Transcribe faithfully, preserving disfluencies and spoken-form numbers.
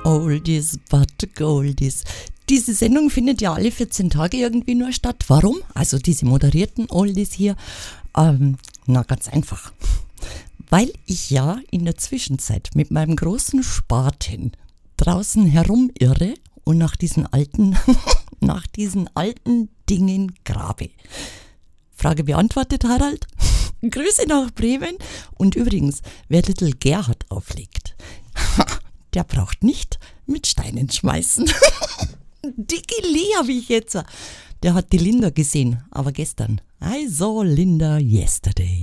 Oldies but Goldies. Diese Sendung findet ja alle vierzehn Tage irgendwie nur statt. Warum? Also diese moderierten Oldies hier. Ähm, na, ganz einfach. Weil ich ja in der Zwischenzeit mit meinem großen Spaten draußen herumirre und nach diesen alten, nach diesen alten Dingen grabe. Frage beantwortet, Harald. Grüße nach Bremen. Und übrigens, wer Little Gerhard auflegt, der braucht nicht mit Steinen schmeißen. Dicke Lee habe ich jetzt. Der hat die Linda gesehen, aber gestern. I saw Linda yesterday.